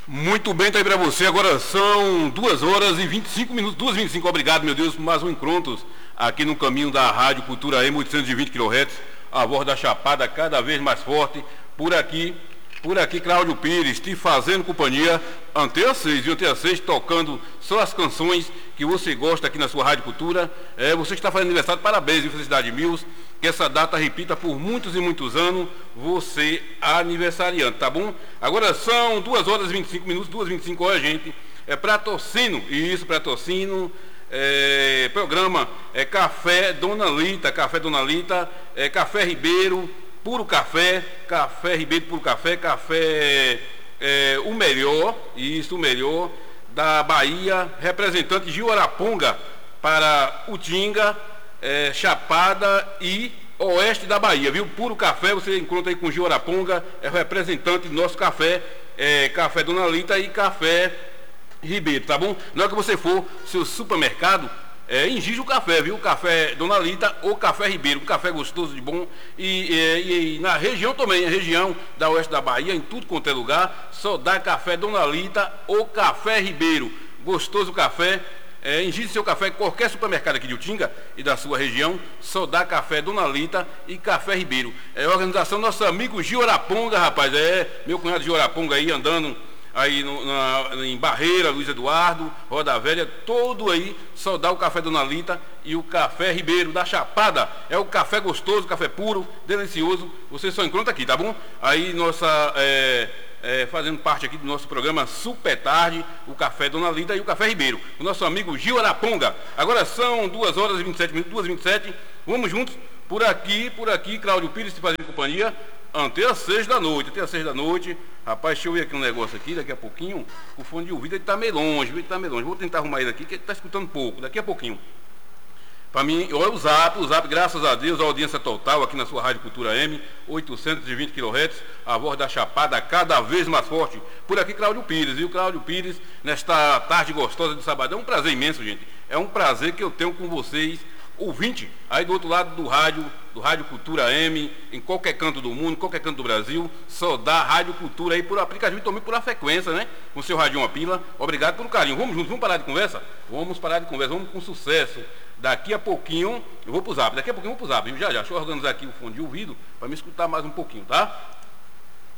Muito bem, tá aí pra você. Agora são 2 horas e 25 minutos, 2h25. Obrigado, meu Deus, por mais um encontro aqui no caminho da Rádio Cultura M, 820 kHz, a voz da Chapada cada vez mais forte. Por aqui, Cláudio Pires, te fazendo companhia, Antena 6, viu? Antena 6, tocando só as canções que você gosta aqui na sua Rádio Cultura. Você que está fazendo aniversário, parabéns, viu? Felicidade mil. Que essa data repita por muitos e muitos anos, você aniversariante, tá bom? Agora são 2 horas e 25 minutos, 2h25, olha, gente, Pratocino, isso, Pratocino, programa Café Dona Lita, Café Ribeiro, puro café, Café Ribeiro, puro café, o melhor, isso, o melhor, da Bahia, representante de Araponga para Utinga, Chapada e Oeste da Bahia, viu? Puro café, você encontra aí com Gil Araponga, é o representante do nosso café, Café Dona Lita e Café Ribeiro, tá bom? Na hora que você for seu supermercado, ingige o café, viu? Café Dona Lita ou Café Ribeiro, um café gostoso de bom. E na região também, a região da Oeste da Bahia, em tudo quanto é lugar, só dá Café Dona Lita ou Café Ribeiro. Gostoso café. Ingire seu café em qualquer supermercado aqui de Utinga e da sua região, só dá Café Dona Lita e Café Ribeiro. Organização do nosso amigo Gil Araponga, rapaz, meu cunhado Gil Araponga aí andando aí em Barreira, Luiz Eduardo, Roda Velha, todo aí, só dá o Café Dona Lita e o Café Ribeiro da Chapada. É o café gostoso, café puro, delicioso, você só encontra aqui, tá bom? Aí fazendo parte aqui do nosso programa Super Tarde, o Café Dona Lita e o Café Ribeiro, o nosso amigo Gil Araponga. Agora são 2 horas e 27 minutos, 2h27, vamos juntos, por aqui, Cláudio Pires te fazendo companhia, até às 6 da noite, rapaz, deixa eu ver aqui um negócio aqui, daqui a pouquinho, o fone de ouvido ele tá meio longe, vou tentar arrumar ele aqui, que ele tá escutando pouco, daqui a pouquinho. Para mim, olha o Zap, graças a Deus, a audiência total aqui na sua Rádio Cultura M, 820 kHz, a voz da Chapada cada vez mais forte. Por aqui, Cláudio Pires, viu? Cláudio Pires, nesta tarde gostosa de sabadão, é um prazer imenso, gente. É um prazer que eu tenho com vocês, ouvinte, aí do outro lado do Rádio Cultura M, em qualquer canto do mundo, em qualquer canto do Brasil, só dá Rádio Cultura aí por aplicativo e também por a frequência, né? Com o seu Rádio Uma Pila. Obrigado pelo carinho. Vamos juntos, vamos parar de conversa? Vamos parar de conversa, vamos com sucesso. Daqui a pouquinho eu vou pro Zap, viu? Já, deixa eu organizar aqui o fone de ouvido para me escutar mais um pouquinho, tá?